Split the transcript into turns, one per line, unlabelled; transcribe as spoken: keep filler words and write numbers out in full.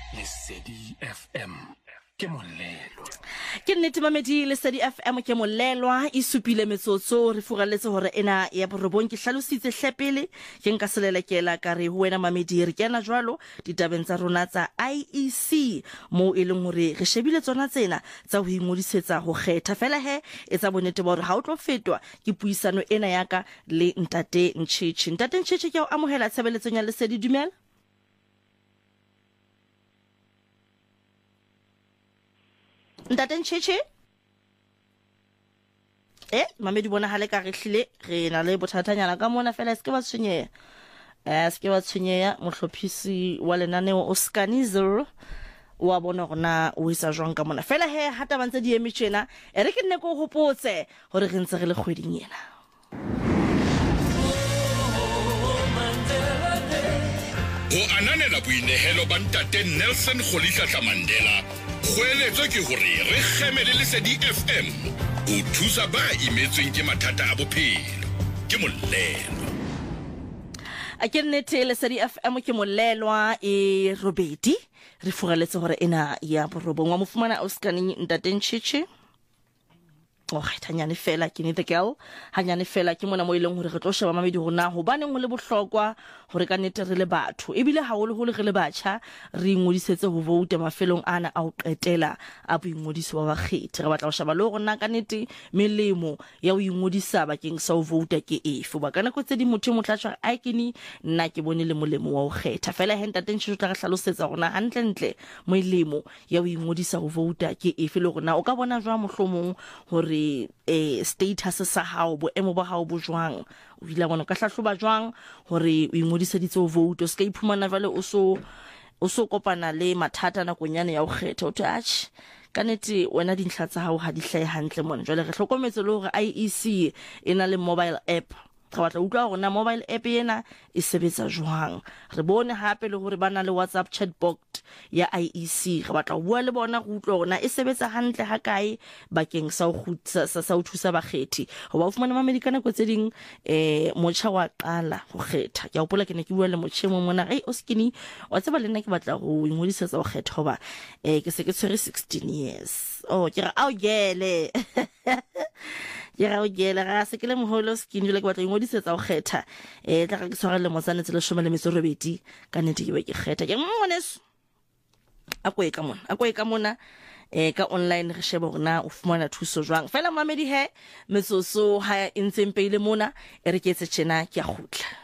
Lesedi F M ke molelo.
Ke nnete mamedi Lesedi F M ke molelwa e supile metsotso re furalletse hore ena ya borobong ke hlalositse hlepele ke nka selela ke la ka re ho wena mamedi re kena jwalo ditabeng tsa rona tsa I E C mo e leng hore re shebile tsona tsena tsa ho ingodisetsa ho kgetha fela he etsa bonnete ba hore ha o tlo fetwa ke puisano ena ya ka le ntate Ntshitshi. Ntate Ntshitshi ke o amohela tshebeletsong ya Lesedi, dumela. Ntate Ntshitshi eh mamedi bona hale ka re hlile re na le bothatanyana ka mona fela se ke ba tshwenyeha eh se ke ba tshwenyeha mohlophisi wa lenaneo Oscanizer wa bona rona o isa jwang ka mona fela he hata bantse di eme tjena e re ke nne go hopotse hore re ntse re le kgweding ena.
O ananela boinehelo ba ntate Nelson Rolihlahla Mandela. Kgoeletso ke hore re kgemele Lesedi F M o thusa ba imetsweng ke mathata a bophelo ke molelo.
A ke nnete Lesedi F M ke molelwa e robedi re furalletse hore ena ya borobong wa mofumana Oscaning ntate Ntshitshi. O kgethanyane fela ke ne the girl hanyane fela ke mona mo ileng hore re tlo sheba mamedi rona hobane go le bohlokwa hore ka nete re le batho ebile haholo holo re le batjha re ingodisetse ho vote mafelong ana a o qetela a boingodiso wa bakgethi. Re batla ho sheba le rona ka nete melemo ya ho ingodisa bakeng sa ho vote ke efe ba kana go tse di motho mo tlatsa a kene nna ke bone le molemo wa ho kgetha fela he ntate Ntshitshi tla re hlalosetsa rona hantle ntle melemo ya ho ingodisa ho vote ke efe le rona o ka bona jwa mohlomong hore eh status sa hao boemo ba hao bo jwang o ile bona ka hlahloba jwang hore o ingodiseditse ho vote o ska iphumana vale o so o so kopana le mathata na konyane ya ho kgetha o tach kanete wena dintlha tsa hao ha di hlae hantle mona jwale re hlokometse le hore I E C ena le mobile app ga batla utlwa hore na mobile app ena e sebetsa jwang re bone hape le hore bana le WhatsApp chatbot ya I E C re batla ho bua le bona go utlwa hore na e sebetsa hantle ha kae bakeng sa ho khutsa sa ho thusa bakgethi ho ba fumana mamelekana go tse ding eh motsha wa qala go kgetha ke a hopola ke ne ke bua le motshemo mona ei Oskini wa tseba le nna ke batla go ingodisetsa go kgetha hoba eh ke se ke tshwere sixteen years oh ke ra au gele ya o gele ga se ke le moholo Oskini le ke batla ingodisetsa go kgetha eh tla ga ke tshwara le motsane tse le shome le metso robedi ka nete ke be ke kgetha ke mmoneso a go e ka mona a go e ka mona eh ka online re sheba rona o fumana thuso jwang fela mamedi he metsoso ha e ntseng peile mona e re ke tse tjena ke a gutla.